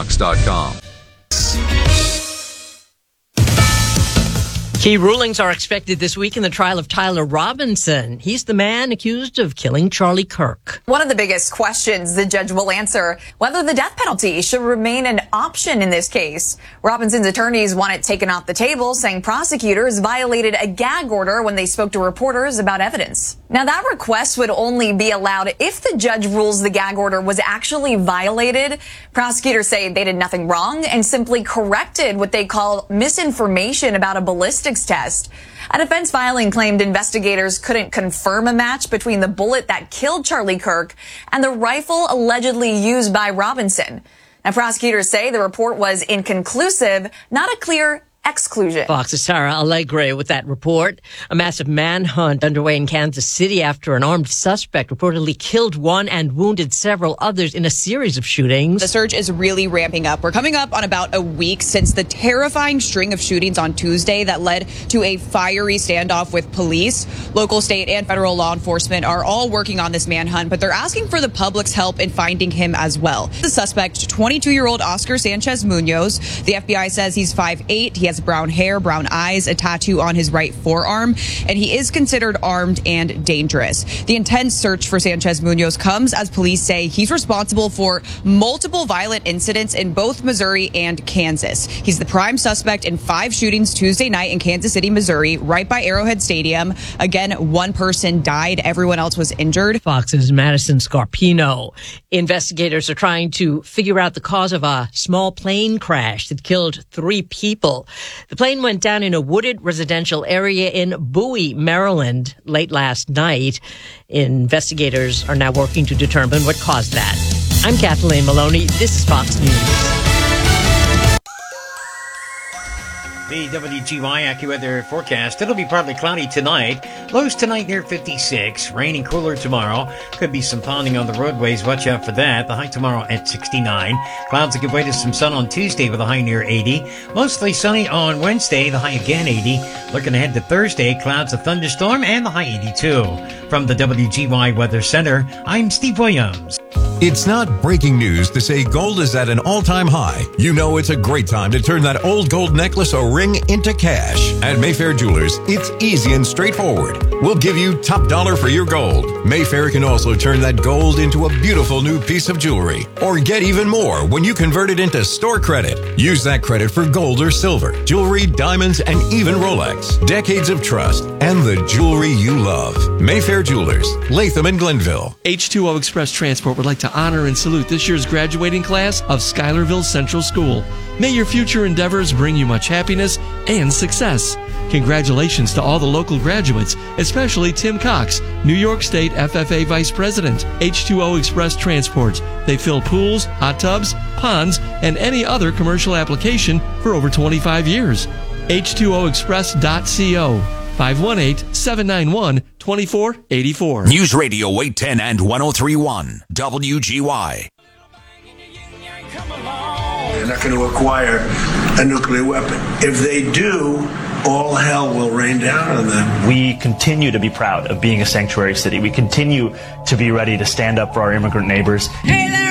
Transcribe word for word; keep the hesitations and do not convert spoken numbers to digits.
fox dot com. Key rulings are expected this week in the trial of Tyler Robinson. He's the man accused of killing Charlie Kirk. One of the biggest questions the judge will answer, whether the death penalty should remain an option in this case. Robinson's attorneys want it taken off the table, saying prosecutors violated a gag order when they spoke to reporters about evidence. Now, that request would only be allowed if the judge rules the gag order was actually violated. Prosecutors say they did nothing wrong and simply corrected what they call misinformation about a ballistics test. A defense filing claimed investigators couldn't confirm a match between the bullet that killed Charlie Kirk and the rifle allegedly used by Robinson. Now, prosecutors say the report was inconclusive, not a clear exclusion. Fox's Sarah Allegre with that report. A massive manhunt underway in Kansas City after an armed suspect reportedly killed one and wounded several others in a series of shootings. The search is really ramping up. We're coming up on about a week since the terrifying string of shootings on Tuesday that led to a fiery standoff with police. Local, state, and federal law enforcement are all working on this manhunt, but they're asking for the public's help in finding him as well. The suspect, twenty-two-year-old Oscar Sanchez Munoz. The F B I says he's five eight. He has brown hair, brown eyes, a tattoo on his right forearm, and he is considered armed and dangerous. The intense search for Sanchez Munoz comes as police say he's responsible for multiple violent incidents in both Missouri and Kansas. He's the prime suspect in five shootings Tuesday night in Kansas City, Missouri, right by Arrowhead Stadium. Again, one person died. Everyone else was injured. Fox's Madison Scarpino. Investigators are trying to figure out the cause of a small plane crash that killed three people. The plane went down in a wooded residential area in Bowie, Maryland, late last night. Investigators are now working to determine what caused that. I'm Kathleen Maloney. This is Fox News. The W G Y AccuWeather forecast. It'll be partly cloudy tonight. Lows tonight near fifty-six. Rainy cooler tomorrow. Could be some ponding on the roadways. Watch out for that. The high tomorrow at sixty-nine. Clouds that give way to some sun on Tuesday with a high near eighty. Mostly sunny on Wednesday. The high again eighty. Looking ahead to Thursday. Clouds, a thunderstorm, and the high eighty-two. From the W G Y Weather Center, I'm Steve Williams. It's not breaking news to say gold is at an all-time high. You know it's a great time to turn that old gold necklace or ring into cash. At Mayfair Jewelers, it's easy and straightforward. We'll give you top dollar for your gold. Mayfair can also turn that gold into a beautiful new piece of jewelry. Or get even more when you convert it into store credit. Use that credit for gold or silver, jewelry, diamonds, and even Rolex. Decades of trust and the jewelry you love. Mayfair Jewelers, Latham and Glenville. H two O Express Transport would like to honor and salute this year's graduating class of Schuylerville Central School. May your future endeavors bring you much happiness and success. Congratulations to all the local graduates, especially Tim Cox, New York State F F A Vice President. H two O Express Transport. They fill pools, hot tubs, ponds, and any other commercial application for over twenty-five years. H two O express dot co. five one eight, seven nine one, two four eight four. News Radio eight ten and one oh three point one W G Y. They're not going to acquire a nuclear weapon. If they do, all hell will rain down on them. We continue to be proud of being a sanctuary city. We continue to be ready to stand up for our immigrant neighbors. Hey,